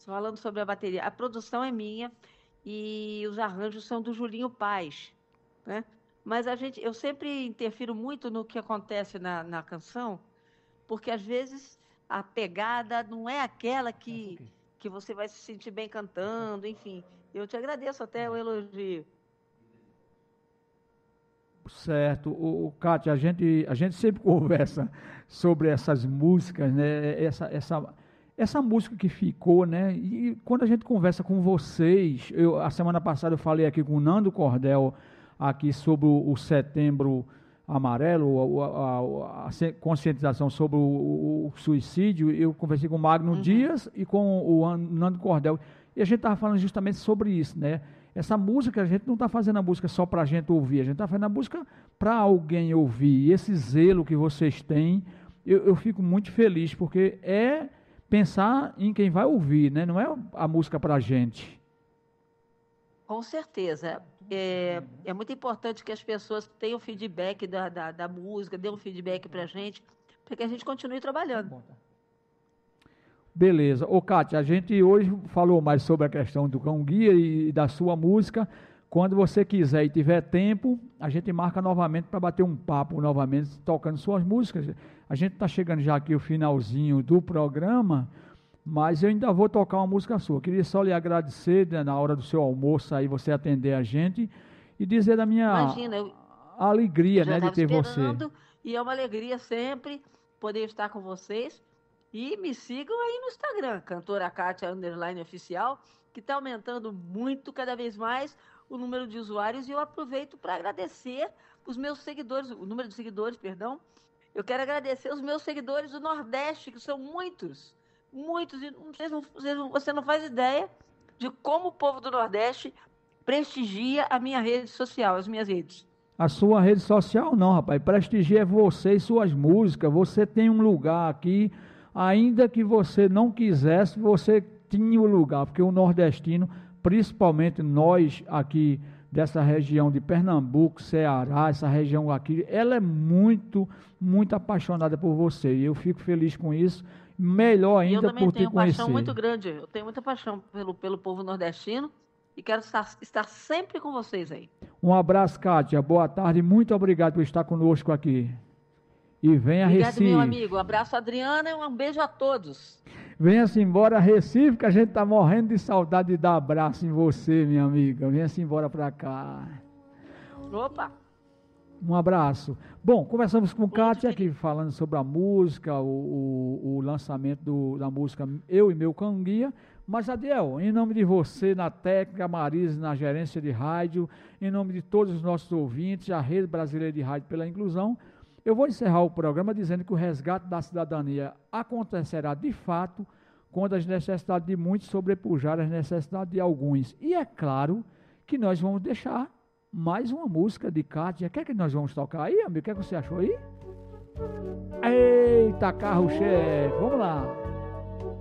falando sobre a bateria, a produção é minha e os arranjos são do Julinho Paz, né? Mas eu sempre interfiro muito no que acontece na canção, porque às vezes a pegada não é aquela que você vai se sentir bem cantando, enfim. Eu te agradeço até o elogio. Certo, Kátia, a gente sempre conversa sobre essas músicas, né? Essa música que ficou, né? E quando a gente conversa com vocês, a semana passada eu falei aqui com o Nando Cordel aqui sobre o Setembro Amarelo, conscientização sobre o suicídio. Eu conversei com o Magno Dias e com o Nando Cordel, e a gente estava falando justamente sobre isso, né? Essa música, a gente não está fazendo a música só para a gente ouvir, a gente está fazendo a música para alguém ouvir. E esse zelo que vocês têm, eu fico muito feliz, porque é pensar em quem vai ouvir, né? Não é a música para a gente. Com certeza. É muito importante que as pessoas tenham feedback da música, dêem um feedback para a gente, para que a gente continue trabalhando. Beleza. Ô, Kátia, a gente hoje falou mais sobre a questão do Cão Guia e da sua música. Quando você quiser e tiver tempo, a gente marca novamente para bater um papo novamente, tocando suas músicas. A gente está chegando já aqui o finalzinho do programa, mas eu ainda vou tocar uma música sua. Queria só lhe agradecer, né, na hora do seu almoço aí, você atender a gente e dizer da minha alegria, né, de ter você. E é uma alegria sempre poder estar com vocês. E me sigam aí no Instagram, cantora Kátia _oficial, que está aumentando muito, cada vez mais, o número de usuários. E eu aproveito para agradecer os meus seguidores, o número de seguidores, perdão. Eu quero agradecer os meus seguidores do Nordeste, que são muitos, muitos. E você não faz ideia de como o povo do Nordeste prestigia a minha rede social, as minhas redes. A sua rede social não, rapaz. Prestigia você e suas músicas. Você tem um lugar aqui. Ainda que você não quisesse, você tinha o lugar, porque o nordestino, principalmente nós aqui dessa região de Pernambuco, Ceará, essa região aqui, ela é muito, muito apaixonada por você, e eu fico feliz com isso, melhor ainda por te conhecer. Eu também tenho paixão muito grande, eu tenho muita paixão pelo povo nordestino, e quero estar sempre com vocês aí. Um abraço, Kátia, boa tarde, muito obrigado por estar conosco aqui. E venha a Recife. Obrigado, meu amigo. Um abraço, Adriana, e um beijo a todos. Venha-se embora a Recife, que a gente está morrendo de saudade de dar abraço em você, minha amiga. Venha-se embora para cá. Opa! Um abraço. Bom, começamos com Kátia aqui falando sobre a música, o lançamento da música Eu e Meu Cão Guia. Mas, Adiel, em nome de você, na técnica, Marise, na gerência de rádio, em nome de todos os nossos ouvintes, a Rede Brasileira de Rádio pela Inclusão, eu vou encerrar o programa dizendo que o resgate da cidadania acontecerá de fato quando as necessidades de muitos sobrepujarem as necessidades de alguns. E é claro que nós vamos deixar mais uma música de Kátia. O que é que nós vamos tocar aí, amigo? O que é que você achou aí? Eita, carro-chefe! Vamos lá!